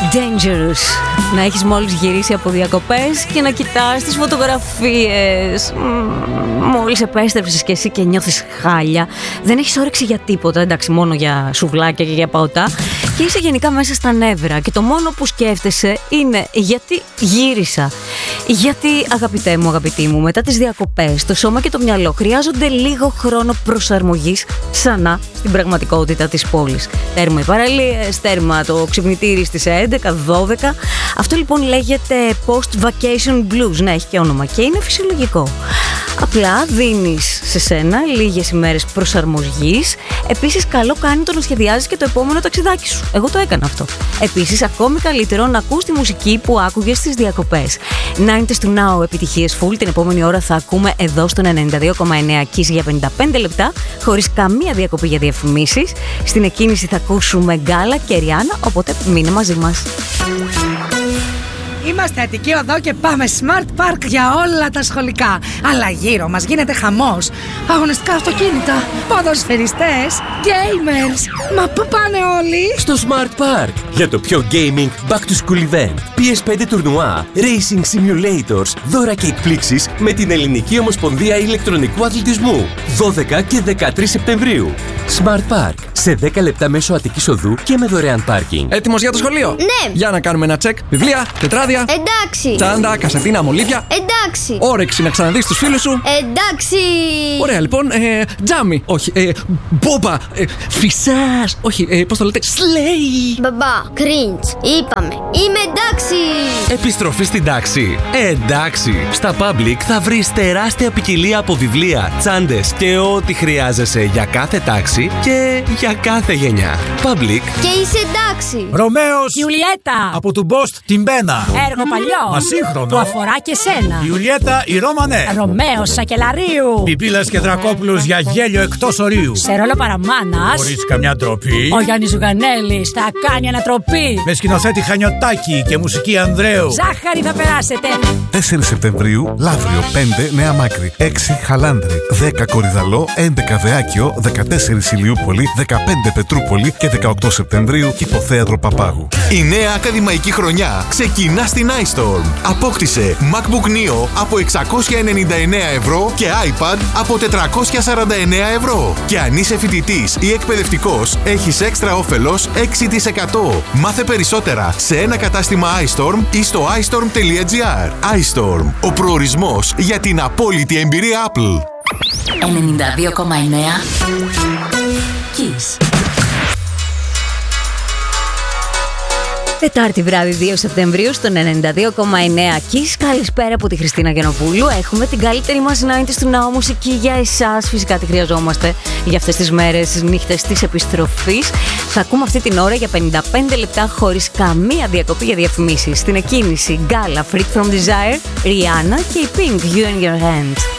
Dangerous. Να έχεις μόλις γυρίσει από διακοπές και να κοιτάς τις φωτογραφίες. Μόλις επέστρεψες και εσύ και νιώθεις χάλια. Δεν έχεις όρεξη για τίποτα, εντάξει, μόνο για σουβλάκια και για παωτά. Και είσαι γενικά μέσα στα νεύρα. Και το μόνο που σκέφτεσαι είναι γιατί γύρισα. Γιατί, αγαπητέ μου, αγαπητή μου, μετά τις διακοπές, το σώμα και το μυαλό χρειάζονται λίγο χρόνο προσαρμογής ξανά στην πραγματικότητα της πόλης. Τέρμα οι παραλίες, τέρμα το ξυπνητήρι στις 11-12. Αυτό λοιπόν λέγεται post-vacation blues. Ναι, έχει και όνομα και είναι φυσιολογικό. Απλά δίνεις σε σένα λίγες ημέρες προσαρμογής. Επίσης, καλό κάνει το να σχεδιάζεις και το επόμενο ταξιδάκι σου. Εγώ το έκανα αυτό. Επίσης, ακόμη καλύτερο να ακούς τη μουσική που άκουγες στις διακοπές. 90's to Now, επιτυχίες full. Την επόμενη ώρα θα ακούμε εδώ στον 92,9 Kiss για 55 λεπτά, χωρίς καμία διακοπή για διαφημίσεις. Στην εκκίνηση θα ακούσουμε Γκάλα και Ριάννα, οπότε μείνε μαζί μας. Είμαστε Αττική Οδό και πάμε Smart Park για όλα τα σχολικά. Αλλά γύρω μας γίνεται χαμός. Αγωνιστικά αυτοκίνητα, ποδοσφαιριστές, gamers. Μα πού πάνε όλοι? Στο Smart Park. Για το πιο gaming back to school event. PS5 τουρνουά, racing simulators, δώρα και εκπλήξεις με την Ελληνική Ομοσπονδία Ηλεκτρονικού Αθλητισμού. 12 και 13 Σεπτεμβρίου. Smart Park. Σε 10 λεπτά μέσω Αττικής Οδού και με δωρεάν πάρκινγκ. Έτοιμος για το σχολείο? Ναι! Για να κάνουμε ένα τσεκ. Βιβλία, τετράδια. Εντάξει! Τσάντα, κασετίνα, μολύβια. Εντάξει! Όρεξη να ξαναδείς τους φίλους σου. Εντάξει! Ωραία, λοιπόν. Τζάμι. Όχι. Μπόμπα. Φυσάς. Όχι. Πώς το λέτε? Σλέι. Μπαμπά, cringe. Είπαμε. Είμαι εντάξει! Επιστροφή στην τάξη. Εντάξει! Στα Public θα βρεις τεράστια ποικιλία από βιβλία, τσάντες και ό,τι χρειάζεσαι για κάθε τάξη και για κάθε γενιά. Public. Και είσαι εντάξει! Ρωμαίος Ιουλιέτα! από του Μπόστ την Μπένα. Έργο παλιό! Μα σύγχρονο. Που αφορά και σένα. Ιουλιέτα η Ρώμανε. Ρωμαίος Σακελαρίου. Πιπίλας και Δρακόπουλος για γέλιο εκτός ορίου. Σε ρόλο παραμάνας. Χωρίς καμιά ντροπή. Ο Γιάννης Ζουγανέλης θα κάνει ανατροπή. Με σκηνοθέτη Χανιωτάκη και μουσική Ανδρέου. Ζάχαρη θα περάσετε. 4 Σεπτεμβρίου, Λαύριο, 5 Νέα Μάκρη, 6 Χαλάνδρη, 10 Κορυδαλό, 11 Βεάκιο, 14 Ηλιούπολη, 15 Πετρούπολη και 18 Σεπτεμβρίου Κυποθέατρο Παπάγου. Η νέα ακαδημαϊκή χρονιά ξεκινά στην iStorm. Απόκτησε MacBook Neo από 699 ευρώ και iPad από 449 ευρώ. Και αν είσαι φοιτητής ή εκπαιδευτικός, έχεις έξτρα όφελος 6%. Μάθε περισσότερα σε ένα κατάστημα iStorm ή στο iStorm.gr. iStorm, ο προορισμός για την απόλυτη εμπειρία Apple. 92,9 Kiss. Τετάρτη βράδυ 2 Σεπτεμβρίου στον 92,9 Kiss. Καλησπέρα από τη Χριστίνα Γιαννοπούλου. Έχουμε την καλύτερη μας 90's to Now μουσική για εσάς. Φυσικά τη χρειαζόμαστε για αυτές τις μέρες, τις νύχτες της επιστροφής. Θα ακούμε αυτή την ώρα για 55 λεπτά χωρίς καμία διακοπή για διαφημίσεις. Στην εκκίνηση Γκάλα, Freak from Desire, Rihanna και η Pink, You and Your Hands.